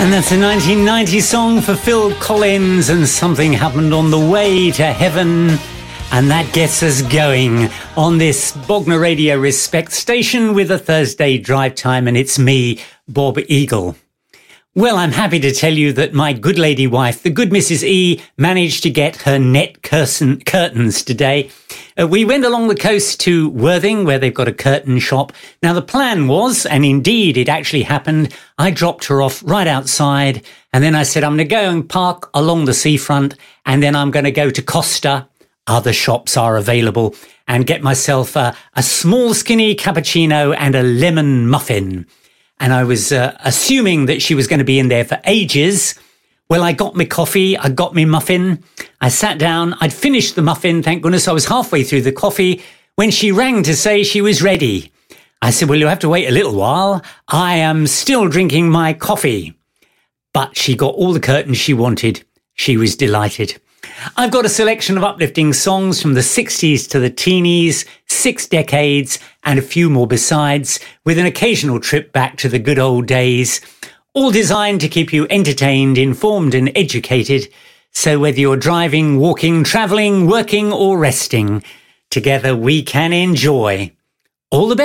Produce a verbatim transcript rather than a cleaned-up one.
And that's a nineteen ninety song for Phil Collins, and Something Happened on the Way to Heaven. And that gets us going on this Bognor Radio Respect station with a Thursday drive time, and it's me, Bob Eagle. Well, I'm happy to tell you that my good lady wife, the good Missus E, managed to get her net curtain, curtains today. Uh, we went along the coast to Worthing, where they've got a curtain shop. Now, the plan was, and indeed it actually happened, I dropped her off right outside, and then I said, I'm going to go and park along the seafront, and then I'm going to go to Costa. Other shops are available, and get myself a, a small skinny cappuccino and a lemon muffin. And I was uh, assuming that she was going to be in there for ages. Well, I got my coffee, I got my muffin, I sat down, I'd finished the muffin, thank goodness I was halfway through the coffee, when she rang to say she was ready. I said, well, you'll have to wait a little while, I am still drinking my coffee. But she got all the curtains she wanted, she was delighted. I've got a selection of uplifting songs from the sixties to the teenies, six decades, and a few more besides, with an occasional trip back to the good old days, all designed to keep you entertained, informed, and educated. So whether you're driving, walking, travelling, working, or resting, together we can enjoy. All the best.